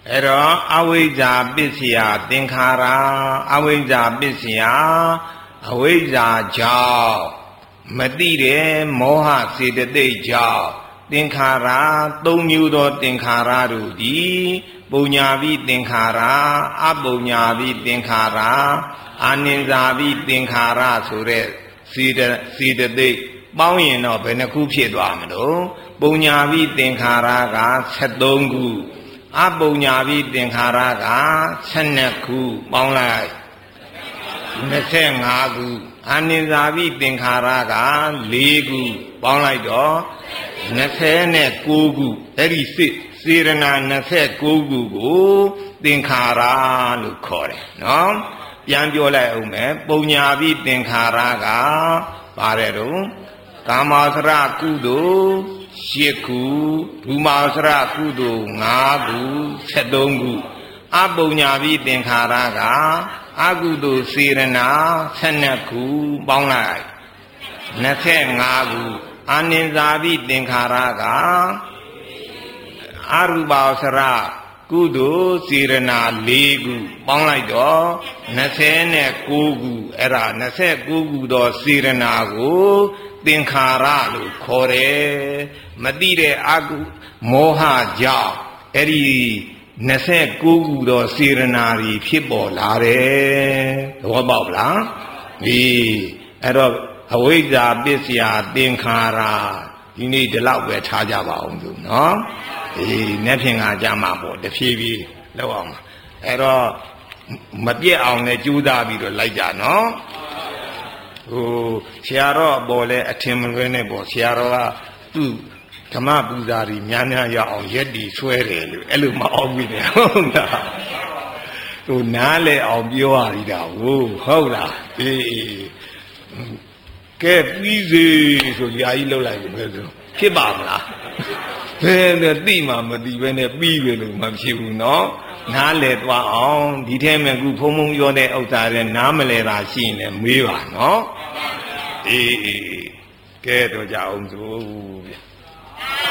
အဲ့တော့အဝိဇ္ဇာပစ္စယသင်္ခါရအဝိဇ္ဇာပစ္စယအဝိဇ္ဇာကြောင့်မသိတဲ့မောဟစေတသိက်ကြောင့်သင်္ခါရသုံးမျိုးသောသင်္ခါရတို့သည်ပုညာပိသင်္ခါရအပုညာပိသင်္ခါရအာနိဇာပိသင်္ခါရဆိုတဲ့စေတသိက်ပေါင်းရင်တော့ဘယ်နှခုဖြစ်သွားမလို့ပုညာပိသင်္ခါရက73ခုအပုညာပိသင်္ခါရက12ခုပေါင်းလိုက်25ခုအာနိဇာပိသင်္ခါရက4ခုပေါင်းလိုက်တော့29ခုအဲ့ဒီစေရနာ29ခုကိုသင်္ခါရလို့ခေါ်တယ်နော်ပြန်ပြောလိုက်အောင်မယ်ပုညာပိသင်္ခါရကပါတယ်တော့ကာမစရကုသိုလ်8ခုဒုမာစရကုသိုလ်5ခု73ခုအပုညာပိသင်္ခါရကအကုသိုလ်စေရနာ12ခုပေါင်းလိုက်25ခုအာနိဇာပိသင်္ခါရကအရူပစရကုသိုလ်စေရနာ4ခုပေါင်းလိုက်တော့29ခုအဲ့ဒါ29ခုသောစေရနာကိုသင်္ခါရလို့ခေါ်တယ်မသိတဲ့အကုမောဟကြောင့်အဲ့ဒီ29ခုသောစေရနာတွေဖြစ်ပေါ်လာတယ်သဘောပေါက်လားဒီအဲ့တော့အဝိဇ္ဇာပစ္စယသင်္ခါရဒီနေ့ဒီလောက်ပဲထားကြပါအောင်သူနော်နေ့ဖြင့်ကကြမှာပေါ့တဖြည်းဖြည်းလောက်အောင်အဲ့တော့မပြည့်အောင်လည်းကြိုးစားပြီးတော့လိုက်ကြနော်ဟိုဆရာတော်အပေါ်လဲအထင်မလွဲနဲ့ပေါ့ဆရာတော်ကသူ့ဓမ္မပူဇာတွေများများရအောင်ရက်တီဆွဲတယ်လို့အဲ့လိုမအောင်ဘူးလေဟုတ်လားဟိုနားလေအောင်ပြောရည်တာဟုတ်လားအေးကဲပြီးစေဆိုယာကြီးလောက်လိုက်ပဲဆိုဖြစ်ပါမလားဘယ်နဲ့သိမှမသိပဲနဲ့ပြီးပြီလို့မဖြစ်ဘူးနော်နားလေသွားအောင်ဒီထဲမှာခုဖုံဖုံပြောတဲ့ဥစ္စာတွေနားမလဲတာရှိရင်မေးပါနော်အေးကဲတော့ကြအောင်စို့